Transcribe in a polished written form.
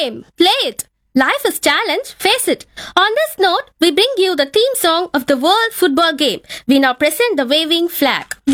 game. Play it. Life is challenge, face it. On this note, we bring you the theme song of the World Football Game. We now present the waving flag.